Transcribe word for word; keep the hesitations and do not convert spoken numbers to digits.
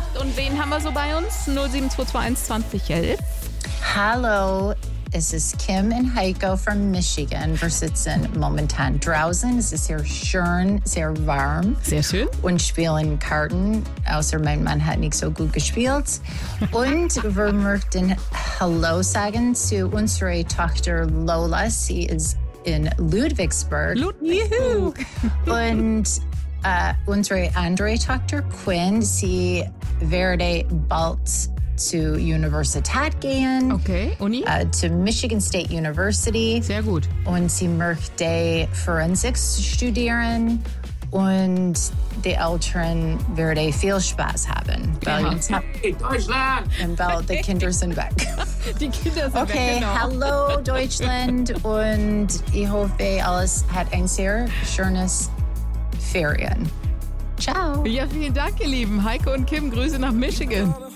Nacht. Und wen haben wir so bei uns? null sieben zwei zwei eins zwanzig elf. Hallo, es ist Kim und Heiko von Michigan. Wir sitzen momentan draußen. Es ist sehr schön, sehr warm. Sehr schön. Und spielen Karten, außer mein Mann hat nicht so gut gespielt. Und wir möchten Hallo sagen zu unserer Tochter Lola. Sie ist in Ludwigsburg. Juhu. Und uh, unsere andere Tochter Quinn, sie werde bald zur Universität gehen. Okay, Uni? Uh, zu Michigan State University. Sehr gut. Und sie möchte Forensik studieren. Und die Eltern werden viel Spaß haben. Weil, Hey, Deutschland! weil die Kinder sind weg. Die Kinder sind Okay, weg, genau. hallo Deutschland. Und ich hoffe, alles hat ein sehr schönes Ferien. Ciao. Ja, vielen Dank, ihr Lieben. Heiko und Kim, Grüße nach Michigan.